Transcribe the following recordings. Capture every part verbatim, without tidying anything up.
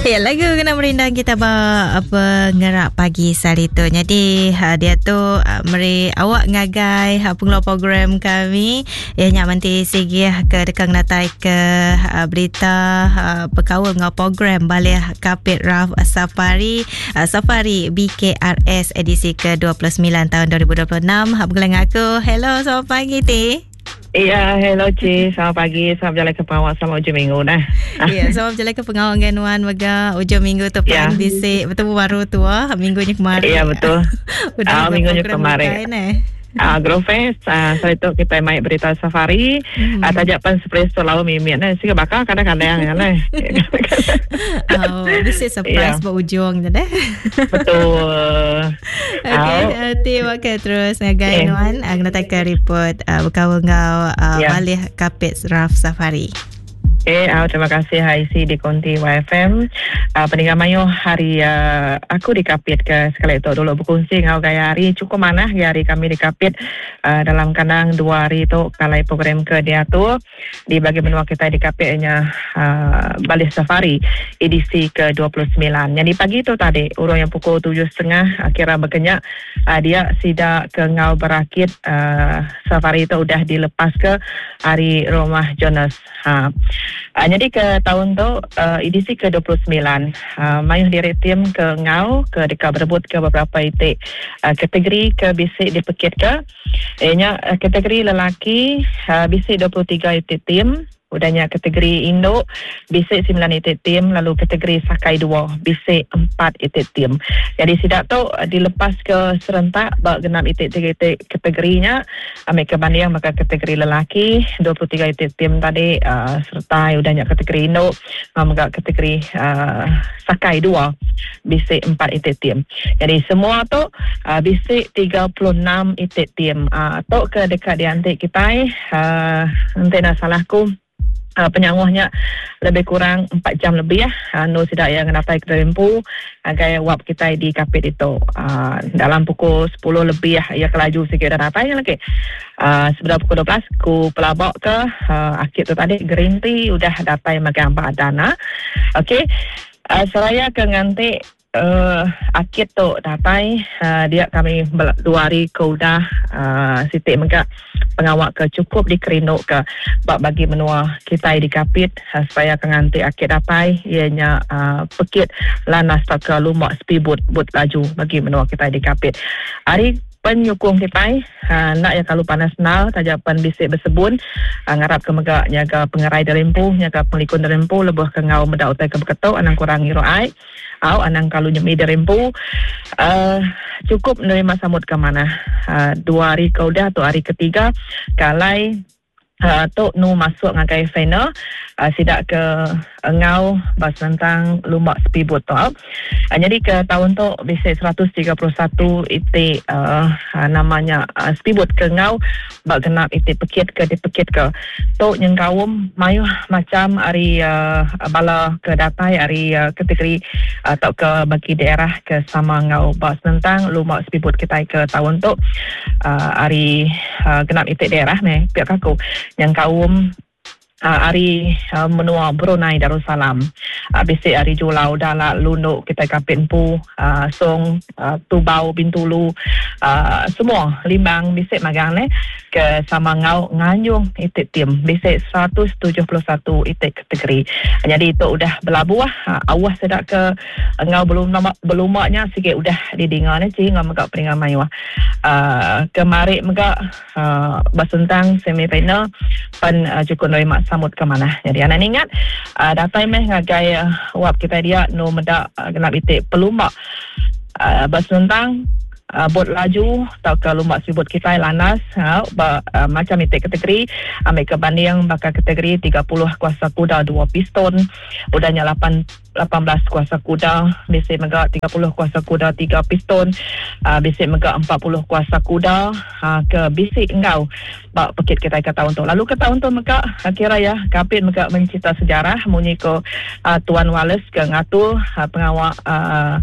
Ya, lagu kena merindang kita ba apa ngerak pagi sari tu. Jadi ha, dia tu uh, meri awak ngagai ha, pengeluar program kami. Ya nyak manti sigi ke dekang natai ke uh, berita uh, perkara ngau program balik Kapit Raf Safari uh, Safari B K R S edisi ke dua puluh sembilan tahun dua ribu dua puluh enam. Ha bergelang aku. Hello, selamat pagi ti. Ya, hello Cik. Selamat pagi. Selamat berjalan ke pengawal sama ujung minggu dah. Ya, selamat berjalan ke pengawal ganuan mega ujung minggu tu ya. Plan bisik bertemu baru tu ah minggunya kemarin. Ya, betul. Udah ah, minggunya kemarin. Eh. Ah, Growfest, ah, saya tu kita main berita safari. Hmm. Ah, tajapan surprise tu lalu mimik nah. Sih bakal kadang-kadang kan eh. Oh, bisik surprise yeah. Berujung je deh. Betul. Okay, uh, terima kasih terus ngagai okay. Nuan. Uh, kena tak report uh, berkawan ngau uh, yeah. Balik Kapit Raf Safari. Okay, uh, terima kasih H I C di Konti Y F M. Uh, peninggal mayu hari uh, aku di Kapit ke sekali itu dulu berkongsi ngau gaya hari cukup mana hari kami di Kapit uh, dalam kandang dua hari itu kalai program ke dia tu di bagi benua kita di Kapitnya uh, Balik Safari edisi ke dua puluh sembilan. Jadi pagi itu tadi urung yang pukul tujuh tiga puluh akhirnya berkenyak uh, dia sidak ke ngau berakit uh, safari itu udah dilepas ke hari rumah Jonas. Ha. Uh, jadi ke tahun tu uh, edisi ke dua puluh sembilan uh, mayuh diri tim ke ngau ke dekat berebut ke beberapa itik uh, kategori ke bisik dipekit ke ianya uh, kategori lelaki uh, bisik dua puluh tiga itik tim. Udahnya kategori Indo bisik sembilan itik tim, lalu kategori Sakai dua bisik empat itik tim. Jadi sidak tu dilepas ke serentak bak genap itik tiga itik kategorinya ambil kebanding maka kategori lelaki dua puluh tiga itik tim tadi uh, serta udahnya kategori Indo maka kategori uh, Sakai dua bisik empat itik tim. Jadi semua tu uh, bisik tiga puluh enam itik tim. Uh, tu ke dekat diantik kita uh, nanti nak salahku Uh, penyanguhnya lebih kurang empat jam lebih ya. Uh, no sidak yang napai kita rempu agai wap kita di Kapit itu. Uh, dalam pukul sepuluh lebih ya, ia kelaju sikit dah napai lagi. Uh, sebenarnya pukul dua belas ku pelabak ke uh, akhir tu tadi green tea udah datai makan dana. Okey. Uh, seraya ke nganti Uh, akhir tu datai uh, dia kami dua hari ke udah uh, sitik mengak pengawak ke cukup dikerinuk ke bak bagi menua kita di Kapit uh, supaya ke nganti akhir datai ianya uh, pekit lanas tak ke lumak speedboat boat laju bagi menua kita di Kapit. Hari penyukung kita uh, nak ya kalau panas nal tajapan bisik bersebun uh, ngarap ke megak nyaga pengerai derempu nyaga penglikun derempu lebih ke ngau medak utai ke beketuk anang kurangi roai au anang kalau nyemi derempu uh, cukup menerima samut ke mana uh, dua hari ke udah atau hari ketiga kalai Uh, tu nu masuk ngagai final uh, sidak ke uh, ngau bas tentang lumak speedboat tu uh, jadi ke tahun tu bisik seratus tiga puluh satu itik uh, uh, namanya uh, speedboat ke ngau bak genap itik pekit ke dipekit ke tu yang kaum mayuh macam hari uh, bala ke datai hari uh, kategori atau uh, ke bagi daerah ke sama ngau bas tentang lumak speedboat kita ke tahun tu uh, hari uh, genap itik daerah ni pihak aku yang kaum uh, hari uh, menua Brunei Darussalam uh, bisik hari Julau Dalak Lunuk kita Kapit Empu uh, Song uh, Tubau Bintulu uh, semua limbang bisik magang ni ke sama ngau nganyung itik tim bisik seratus tujuh puluh satu itik kategori. Jadi itu udah berlabuh uh, awas sedak ke uh, ngau belum belum maknya sikit udah didengar ni cing ngau megak peringat mayu uh, kemarin megak uh, basentang semi final pan uh, cukup nerima samut ke mana. Jadi anak ingat uh, datai meh ngagai uh, wap kita dia no medak uh, genap itik pelumak uh, basentang Uh, bot laju atau ke lumak sibut kita lanas uh, ba, uh, macam itik kategori ambil kebanding bakal kategori tiga puluh kuasa kuda dua piston udahnya lapan belas kuasa kuda bisik megak tiga puluh kuasa kuda tiga piston uh, bisik megak empat puluh kuasa kuda uh, ke bisik engkau bak pekit kita ke tahun tu lalu ke tahun tu megak kira ya Kapit megak mencipta sejarah munyi ke uh, Tuan Wallace ke ngatur uh, pengawal uh,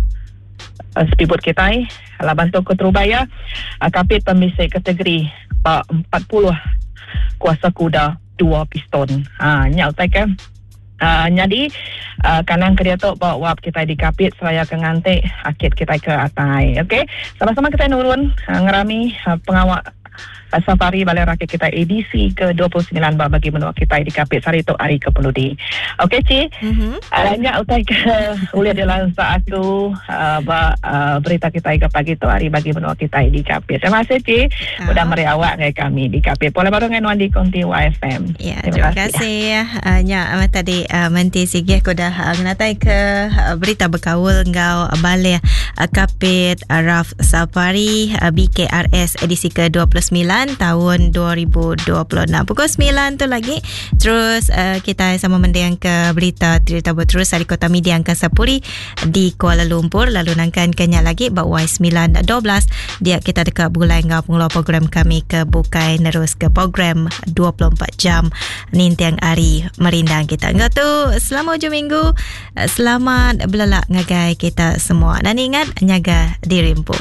Uh, speedboat kita laban tu ke Terubaya uh, Kapit pembisik kategori uh, empat puluh kuasa kuda dua piston. Ha, nyak tak kan? Uh, jadi uh, kanang ke dia tu bawa wap kita di kapit seraya ke ngantik akit kita ke atai. Okey, sama-sama kita nurun uh, ngerami uh, pengawal safari Balai Rakit kita edisi ke dua puluh sembilan bah bagi menua kita di kapit sari tu hari ke peludi. Okey Ci. Mhm. Alanya utai ke uliat dalam satu uh, ba, uh, berita kita ke pagi tu hari bagi menua kita di kapit. Terima kasih Ci. Uh. Udah meri awak dengan kami di kapit. Boleh baru dengan Wan di Konti Y F M. Ya, terima, terima kasih ya. Uh, nya uh, tadi uh, menti sigih ko dah uh, ngatai ke uh, berita berkawal ngau uh, Balai uh, Kapit uh, Raf Safari uh, B K R S edisi ke dua puluh sembilan tahun dua ribu dua puluh enam. Pukul sembilan tu lagi terus uh, kita sama mendengar ke berita cerita berterus dari Kota Midian ke Sepuri di Kuala Lumpur, lalu nangkan kenya lagi bawa sembilan dua belas dia kita dekat bulan ngau pengeluar program kami ke bukai nerus ke program dua puluh empat jam nintiang hari merindang kita. Ngau tu selamat hujung minggu, selamat belelak ngagai kita semua dan ingat nyaga diri empu.